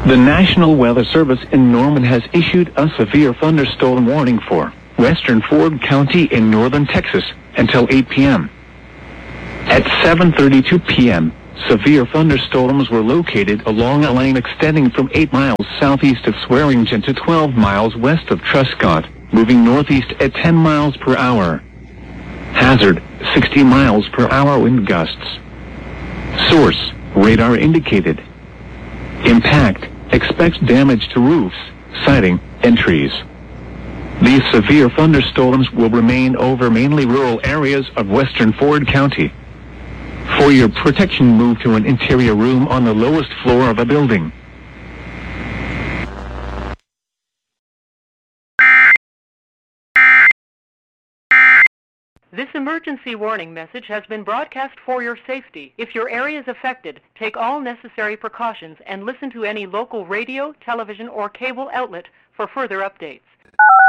The National Weather Service in Norman has issued a severe thunderstorm warning for western Ford County in northern Texas until 8 p.m. At 7:32 p.m., severe thunderstorms were located along a line extending from 8 miles southeast of Swearingen to 12 miles west of Truscott, moving northeast at 10 miles per hour. Hazard, 60 miles per hour wind gusts. Source, radar indicated. Impact, expect damage to roofs, siding, and trees. These severe thunderstorms will remain over mainly rural areas of western Ford County. For your protection, move to an interior room on the lowest floor of a building. This emergency warning message has been broadcast for your safety. If your area is affected, take all necessary precautions and listen to any local radio, television, or cable outlet for further updates.